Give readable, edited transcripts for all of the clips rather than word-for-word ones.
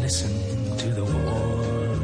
listen to the war.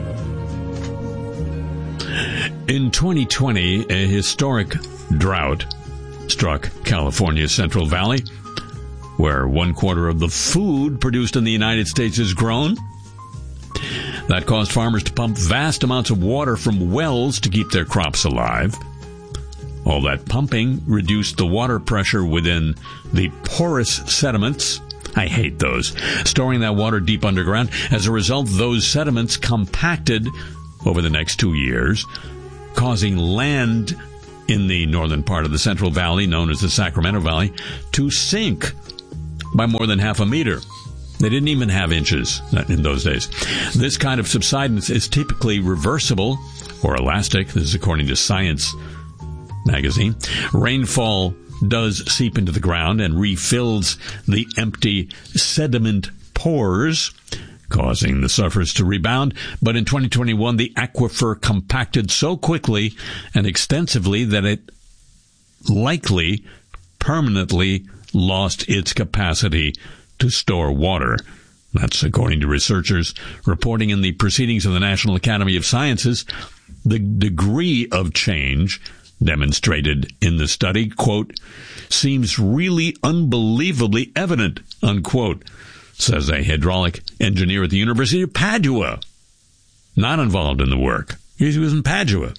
In 2020, a historic drought struck California's Central Valley, where 1/4 of the food produced in the United States is grown. That caused farmers to pump vast amounts of water from wells to keep their crops alive. All that pumping reduced the water pressure within the porous sediments. I hate those. Storing that water deep underground. As a result, those sediments compacted over the next 2 years, causing land in the northern part of the Central Valley, known as the Sacramento Valley, to sink by more than half a meter. They didn't even have inches in those days. This kind of subsidence is typically reversible or elastic. This is according to Science magazine. Rainfall does seep into the ground and refills the empty sediment pores, causing the surface to rebound. But in 2021, the aquifer compacted so quickly and extensively that it likely permanently lost its capacity to store water. That's according to researchers reporting in the Proceedings of the National Academy of Sciences. The degree of change demonstrated in the study, quote, seems really unbelievably evident, unquote, says a hydraulic engineer at the University of Padua. Not involved in the work. He was in Padua.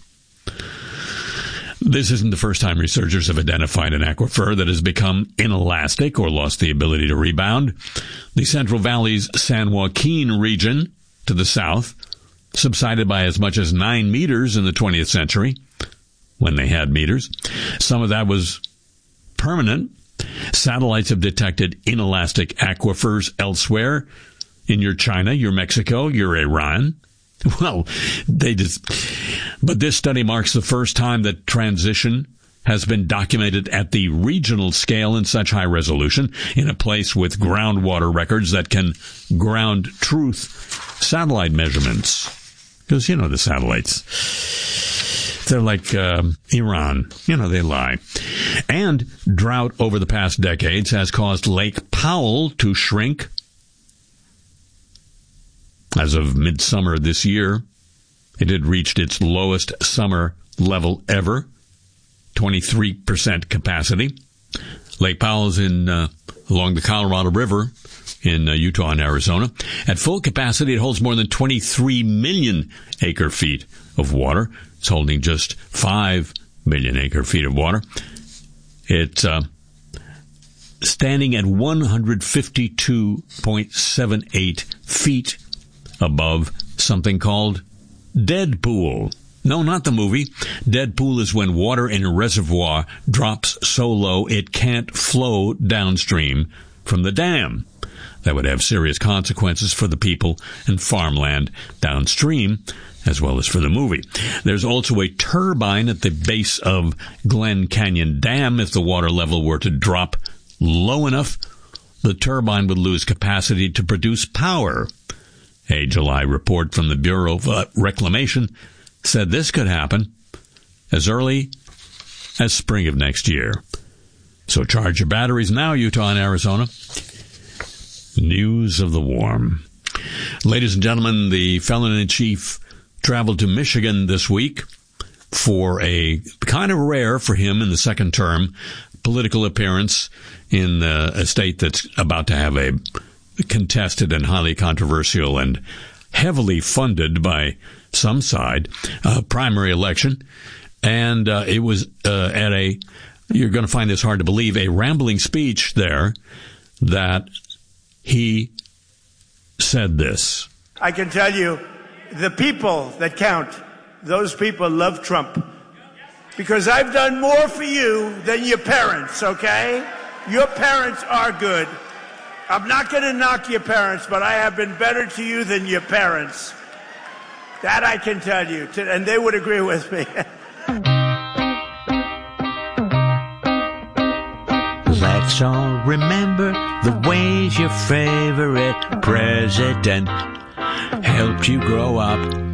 This isn't the first time researchers have identified an aquifer that has become inelastic or lost the ability to rebound. The Central Valley's San Joaquin region to the south subsided by as much as 9 meters in the 20th century, when they had meters. Some of that was permanent. Satellites have detected inelastic aquifers elsewhere in your China, your Mexico, your Iran. Well, but this study marks the first time that transition has been documented at the regional scale in such high resolution in a place with groundwater records that can ground truth satellite measurements. Because, the satellites, they're like Iran. They lie. And drought over the past decades has caused Lake Powell to shrink. As of midsummer this year, it had reached its lowest summer level ever, 23% capacity. Lake Powell is along the Colorado River in Utah and Arizona. At full capacity, it holds more than 23 million acre-feet of water. It's holding just 5 million acre-feet of water. It's standing at 152.78 feet above something called Deadpool. No, not the movie. Deadpool is when water in a reservoir drops so low it can't flow downstream from the dam. That would have serious consequences for the people and farmland downstream, as well as for the movie. There's also a turbine at the base of Glen Canyon Dam. If the water level were to drop low enough, the turbine would lose capacity to produce power. A July report from the Bureau of Reclamation said this could happen as early as spring of next year. So charge your batteries now, Utah and Arizona. News of the warm. Ladies and gentlemen, the felon-in-chief traveled to Michigan this week for a kind of rare for him in the second term political appearance in a state that's about to have a contested and highly controversial and heavily funded by some side primary election. And it was at you're going to find this hard to believe, a rambling speech there that he said this. I can tell you, the people that count, those people love Trump. Because I've done more for you than your parents, okay? Your parents are good. I'm not going to knock your parents, but I have been better to you than your parents. That I can tell you, and they would agree with me. Let's all remember the ways your favorite president helped you grow up.